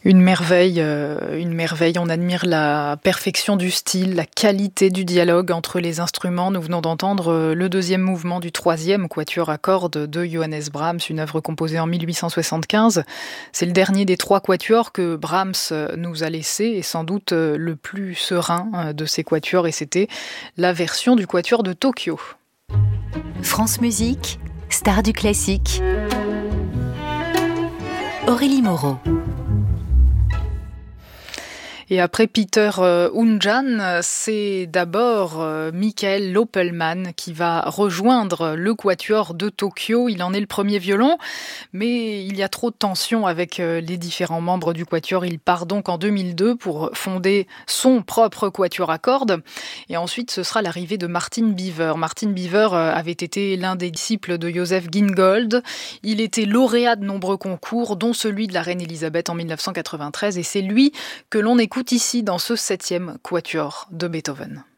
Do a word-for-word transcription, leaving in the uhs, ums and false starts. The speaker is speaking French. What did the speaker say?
Une merveille, euh, une merveille. On admire la perfection du style, la qualité du dialogue entre les instruments. Nous venons d'entendre le deuxième mouvement du troisième quatuor à cordes de Johannes Brahms, une œuvre composée en mille huit cent soixante-quinze. C'est le dernier des trois quatuors que Brahms nous a laissé et sans doute le plus serein de ces quatuors, et c'était la version du quatuor de Tokyo. France Musique, star du classique. Aurélie Moreau. Et après Peter Oundjan, c'est d'abord Michael Loppelmann qui va rejoindre le quatuor de Tokyo. Il en est le premier violon, mais il y a trop de tension avec les différents membres du quatuor. Il part donc en deux mille deux pour fonder son propre quatuor à cordes. Et ensuite, ce sera l'arrivée de Martin Beaver. Martin Beaver avait été l'un des disciples de Joseph Gingold. Il était lauréat de nombreux concours, dont celui de la reine Elisabeth en mille neuf cent quatre-vingt-treize. Et c'est lui que l'on écoute ici dans ce septième quatuor de Beethoven.